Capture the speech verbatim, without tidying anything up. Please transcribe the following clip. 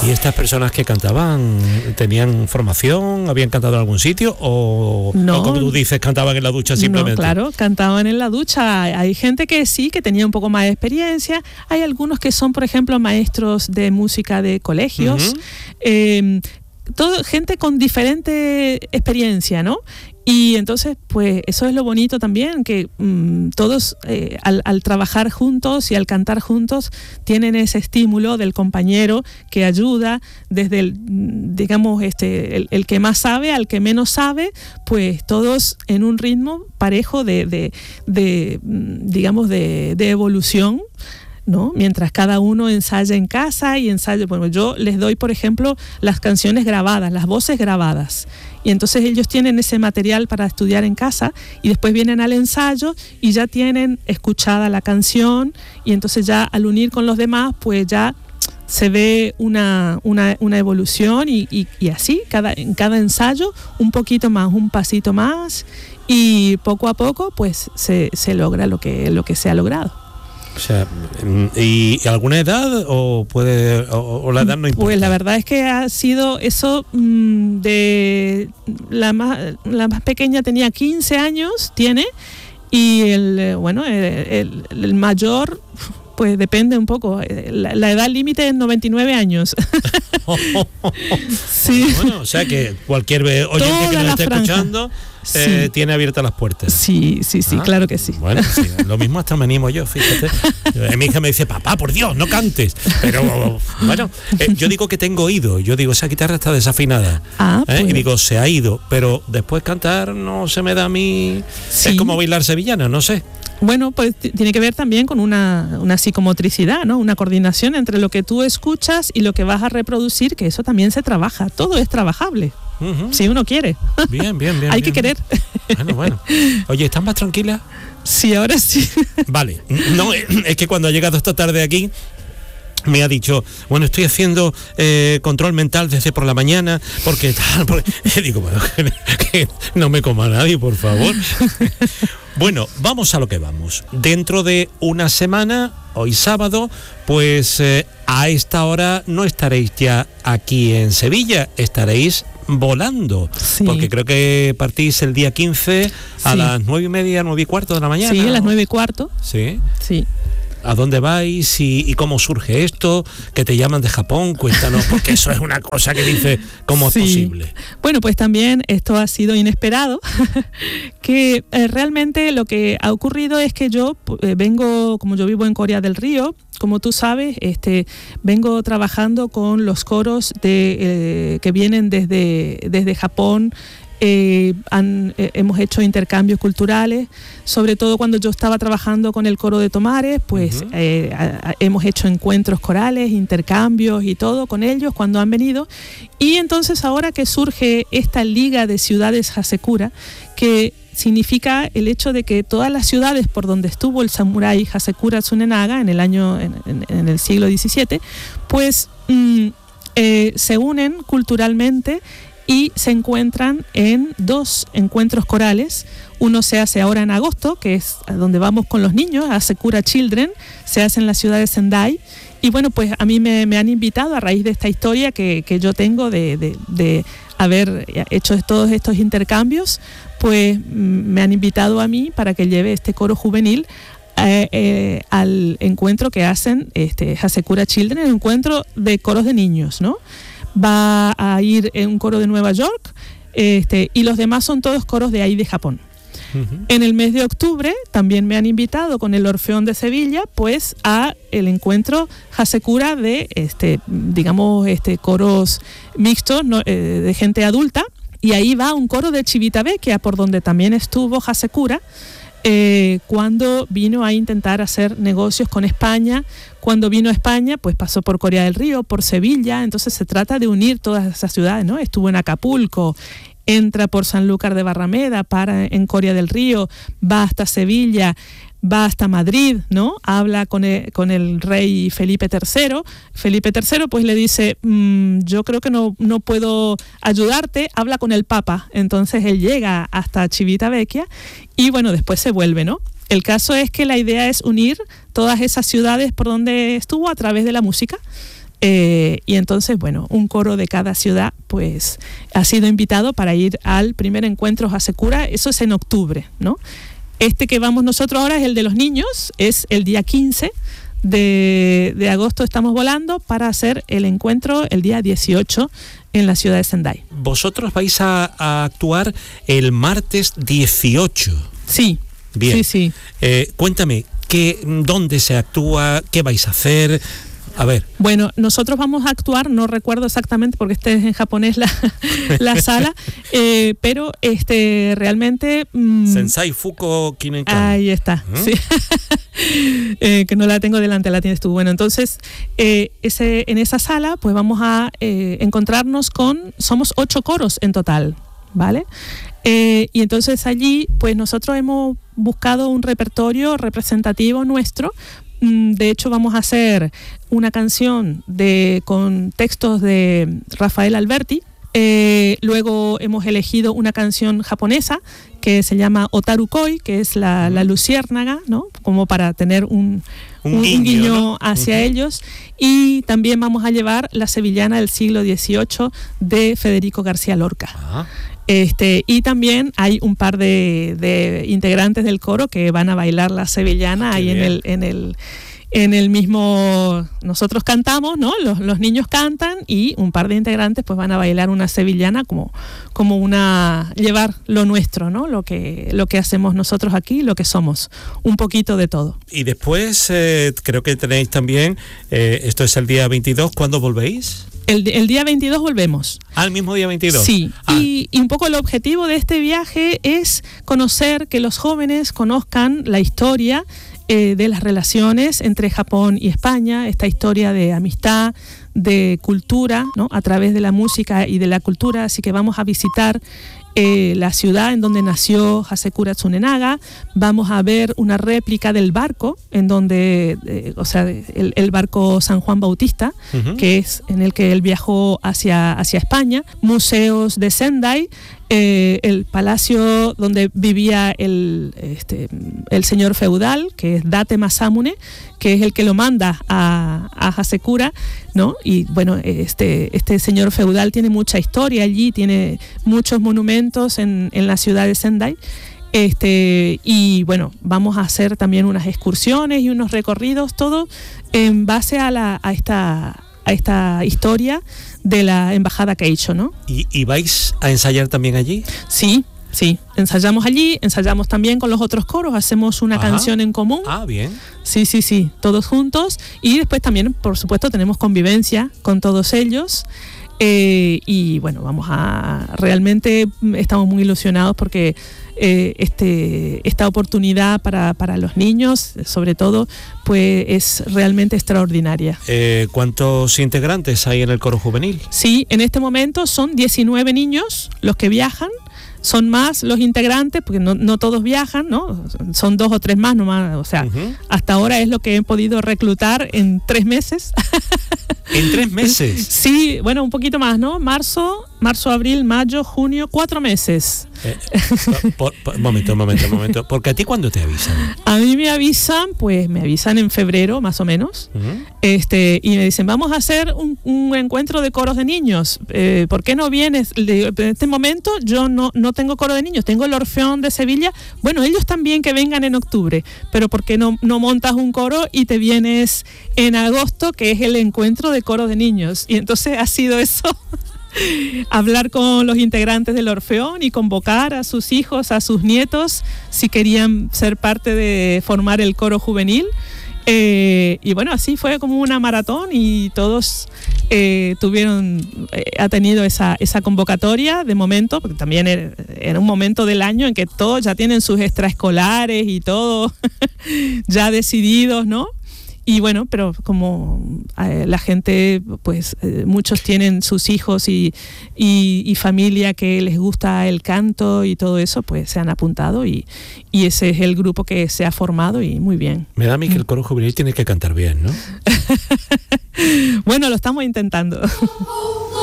¿Y estas personas que cantaban tenían formación, habían cantado en algún sitio o, no, o como tú dices, cantaban en la ducha simplemente? No, claro, cantaban en la ducha. Hay gente que sí, que tenía un poco más de experiencia. Hay algunos que son, por ejemplo, maestros de música de colegios. Uh-huh. Eh, todo, gente con diferente experiencia, ¿no? Y entonces, pues eso es lo bonito también, que mmm, todos eh, al, al trabajar juntos y al cantar juntos tienen ese estímulo del compañero que ayuda desde el, digamos, este, el, el que más sabe al que menos sabe, pues todos en un ritmo parejo de, de, de digamos, de, de evolución, ¿no? Mientras cada uno ensaya en casa y ensaya, bueno, yo les doy, por ejemplo, las canciones grabadas, las voces grabadas. Y entonces ellos tienen ese material para estudiar en casa y después vienen al ensayo y ya tienen escuchada la canción y entonces ya al unir con los demás pues ya se ve una, una, una evolución y, y, y así cada, en cada ensayo un poquito más, un pasito más y poco a poco pues se, se logra lo que, lo que se ha logrado. O sea, ¿y alguna edad o puede o, o la edad no importa? Pues la verdad es que ha sido eso mmm, de la más la más pequeña tenía quince años, tiene, y el bueno, el, el, el mayor pues depende un poco. La, la edad límite es noventa y nueve años. Sí. Bueno, o sea que cualquier oyente Toda que nos esté franja. escuchando eh, sí. tiene abiertas las puertas. Sí, sí, sí, ah, claro que sí. Bueno, sí, lo mismo hasta me animo yo, fíjate. Mi hija me dice, papá, por Dios, no cantes. Pero bueno, eh, yo digo que tengo oído. Yo digo, esa guitarra está desafinada. Ah, ¿eh? pues. Y digo, se ha ido. Pero después cantar no se me da a mí. Sí. Es como bailar sevillana, no sé. Bueno, pues t- tiene que ver también con una, una psicomotricidad, ¿no? Una coordinación entre lo que tú escuchas y lo que vas a reproducir, que eso también se trabaja. Todo es trabajable, uh-huh. si uno quiere. Bien, bien, bien. Hay bien, que bien. querer. Bueno, bueno. Oye, ¿estás más tranquila? Sí, ahora sí. Vale. No, es que cuando ha llegado esta tarde aquí, me ha dicho, bueno, estoy haciendo eh, control mental desde por la mañana, porque tal, porque... digo, bueno, que, que no me coma nadie, por favor. Bueno, vamos a lo que vamos. Dentro de una semana, hoy sábado, pues eh, a esta hora no estaréis ya aquí en Sevilla, estaréis volando, sí. porque creo que partís el día quince a sí. las nueve y media, nueve y cuarto de la mañana. Sí, a ¿no? las nueve y cuarto. Sí. Sí. ¿A dónde vais y, y cómo surge esto? Que te llaman de Japón, cuéntanos, porque eso es una cosa que dice, ¿cómo sí. es posible? Bueno, pues también esto ha sido inesperado, que eh, realmente lo que ha ocurrido es que yo eh, vengo, como yo vivo en Coria del Río, como tú sabes, este, vengo trabajando con los coros de, eh, que vienen desde, desde Japón. Eh, han, eh, hemos hecho intercambios culturales, sobre todo cuando yo estaba trabajando con el coro de Tomares, pues uh-huh. eh, a, a, hemos hecho encuentros corales, intercambios y todo con ellos cuando han venido. Y entonces ahora que surge esta Liga de Ciudades Hasekura, que significa el hecho de que todas las ciudades por donde estuvo el samurái Hasekura Tsunenaga en el año en, en, en el siglo diecisiete, pues mm, eh, se unen culturalmente y se encuentran en dos encuentros corales. Uno se hace ahora en agosto, que es a donde vamos con los niños, a Hasekura Children, se hace en la ciudad de Sendai. Y bueno, pues a mí me, me han invitado a raíz de esta historia que, que yo tengo de, de, de haber hecho todos estos intercambios, pues me han invitado a mí para que lleve este coro juvenil Eh, eh, al encuentro que hacen este, Hasekura Children, el encuentro de coros de niños, ¿no? Va a ir en un coro de Nueva York este, y los demás son todos coros de ahí de Japón. Uh-huh. En el mes de octubre también me han invitado con el Orfeón de Sevilla pues a el encuentro Hasekura de este, digamos este, coros mixtos, ¿no? eh, de gente adulta, y ahí va un coro de Civitavecchia por donde también estuvo Hasekura. Eh, cuando vino a intentar hacer negocios con España. Cuando vino a España, pues pasó por Coria del Río, por Sevilla, entonces se trata de unir todas esas ciudades, ¿no? Estuvo en Acapulco, entra por Sanlúcar de Barrameda, para en Coria del Río, va hasta Sevilla, va hasta Madrid, ¿no? Habla con el, con el rey Felipe tercero. Felipe tercero pues le dice, mmm, yo creo que no, no puedo ayudarte, habla con el Papa. Entonces él llega hasta Civitavecchia y bueno, después se vuelve, ¿no? El caso es que la idea es unir todas esas ciudades por donde estuvo a través de la música. Eh, y entonces, bueno, un coro de cada ciudad pues ha sido invitado para ir al primer encuentro Hasekura. Eso es en octubre, ¿no? Este que vamos nosotros ahora es el de los niños, es el día quince de, de agosto, estamos volando para hacer el encuentro el día dieciocho en la ciudad de Sendai. Vosotros vais a, a actuar el martes dieciocho. Sí. Bien. Sí, sí. Eh, cuéntame, ¿qué, ¿dónde se actúa? ¿Qué vais a hacer? A ver. Bueno, nosotros vamos a actuar, no recuerdo exactamente porque este es en japonés la, la sala, eh, pero este realmente... Mmm, Sensai Fuko Kinenkan. Ahí está, ¿Mm? Sí. eh, que no la tengo delante, la tienes tú. Bueno, entonces, eh, ese, en esa sala pues vamos a eh, encontrarnos con... Somos ocho coros en total, ¿vale? Eh, y entonces allí pues nosotros hemos buscado un repertorio representativo nuestro. De hecho, vamos a hacer una canción de, con textos de Rafael Alberti. Eh, luego hemos elegido una canción japonesa que se llama Otaru Koi, que es la, la luciérnaga, ¿no? Como para tener un, un, un guiño, un guiño ¿no? hacia uh-huh. ellos. Y también vamos a llevar la sevillana del siglo dieciocho de Federico García Lorca. Uh-huh. Este, y también hay un par de, de integrantes del coro que van a bailar la sevillana ah, ahí en el, en el en el mismo, nosotros cantamos, ¿no? Los, los niños cantan y un par de integrantes pues van a bailar una sevillana como, como una, llevar lo nuestro, ¿no? Lo que, lo que hacemos nosotros aquí, lo que somos, un poquito de todo. Y después eh, creo que tenéis también, eh, esto es el día veintidós, ¿cuándo volvéis? El, el día veintidós volvemos. ¿Al mismo día veintidós? Sí, ah. y, y un poco el objetivo de este viaje es conocer, que los jóvenes conozcan la historia eh, de las relaciones entre Japón y España, esta historia de amistad, de cultura, ¿no? A través de la música y de la cultura, así que vamos a visitar Eh, la ciudad en donde nació Hasekura Tsunenaga. Vamos a ver una réplica del barco en donde, eh, o sea, el, el barco San Juan Bautista, uh-huh. que es en el que él viajó hacia, hacia España. Museos de Sendai, eh, el palacio donde vivía el, este, el señor feudal, que es Date Masamune, que es el que lo manda a, a Hasekura, ¿no? Y bueno, este, este señor feudal tiene mucha historia allí, tiene muchos monumentos en, en la ciudad de Sendai. Este, y bueno, vamos a hacer también unas excursiones y unos recorridos, todo en base a, la, a, esta, a esta historia de la embajada Keicho, ¿no? ¿Y, y vais a ensayar también allí? Sí. Sí, ensayamos allí, ensayamos también con los otros coros, hacemos una Ajá. canción en común. Ah, bien. Sí, sí, sí, todos juntos. Y después también, por supuesto, tenemos convivencia con todos ellos. Eh, y bueno, vamos a... Realmente estamos muy ilusionados porque eh, este, esta oportunidad para, para los niños, sobre todo, pues es realmente extraordinaria. Eh, ¿Cuántos integrantes hay en el coro juvenil? Sí, en este momento son diecinueve niños los que viajan. Son más los integrantes, porque no, no todos viajan, ¿no? Son dos o tres más nomás, o sea, uh-huh. hasta ahora es lo que he podido reclutar en tres meses. ¿En tres meses? Sí, bueno, un poquito más, ¿no? Marzo, marzo, abril, mayo, junio, cuatro meses. Eh, por, por, momento, momento, momento. Porque a ti, ¿cuándo te avisan? A mí me avisan, pues me avisan en febrero, más o menos. Uh-huh. Este, y me dicen, vamos a hacer un, un encuentro de coros de niños. Eh, ¿Por qué no vienes? En este momento yo no, no tengo coro de niños, tengo el Orfeón de Sevilla. Bueno, ellos también que vengan en octubre, pero ¿por qué no, no montas un coro y te vienes en agosto, que es el encuentro de coro de niños? Y entonces ha sido eso. Hablar con los integrantes del Orfeón y convocar a sus hijos, a sus nietos, si querían ser parte de formar el coro juvenil. Eh, y bueno, así fue como una maratón y todos eh, tuvieron, eh, ha tenido esa, esa convocatoria de momento, porque también era, era un momento del año en que todos ya tienen sus extraescolares y todo ya decididos, ¿no? Y bueno, pero como eh, la gente, pues eh, muchos tienen sus hijos y, y, y familia que les gusta el canto y todo eso, pues se han apuntado y, y ese es el grupo que se ha formado y muy bien. Me da a mí que el coro juvenil tiene que cantar bien, ¿no? Bueno, lo estamos intentando.